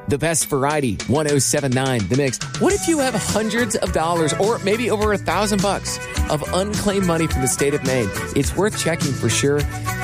The best variety, 107.9 The Mix. What if you have hundreds of dollars or maybe over $1,000 of unclaimed money from the state of Maine? It's worth checking for sure.